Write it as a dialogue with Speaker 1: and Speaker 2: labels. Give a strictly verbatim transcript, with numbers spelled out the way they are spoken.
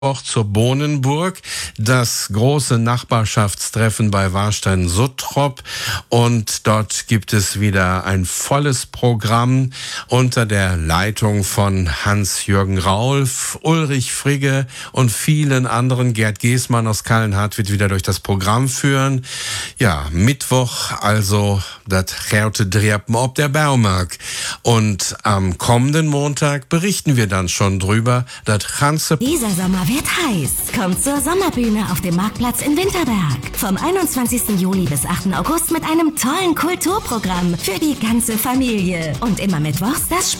Speaker 1: Auch zur Bohnenburg, das große Nachbarschaftstreffen bei Warstein-Suttrop, und dort gibt es wieder ein volles Programm unter der Leitung von Hans-Jürgen Raulf, Ulrich Frigge und vielen anderen. Gerd Giesmann aus Kallenhardt wird wieder durch das Programm führen. Ja, Mittwoch also das Gerte Driepen ob der Baumark, und am kommenden Montag berichten wir dann schon drüber, das ganze
Speaker 2: Dieser Sommer wird heiß. Kommt zur Sommerbühne auf dem Marktplatz in Winterberg. Vom einundzwanzigsten Juli bis achten August mit einem tollen Kulturprogramm für die ganze Familie. Und immer mittwochs das